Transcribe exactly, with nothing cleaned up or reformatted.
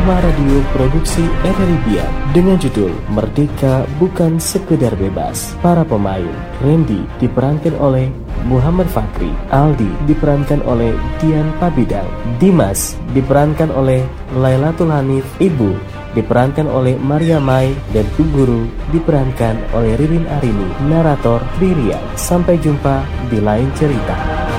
drama radio produksi Erelibian dengan judul Merdeka Bukan Sekedar Bebas. Para pemain: Randy diperankan oleh Muhammad Fakri, Aldi diperankan oleh Dian Pabidang, Dimas diperankan oleh Lailatul Hanif, Ibu diperankan oleh Maria Mai, dan Bu Guru diperankan oleh Ririn Arini. Narator Triria. Sampai jumpa di lain cerita.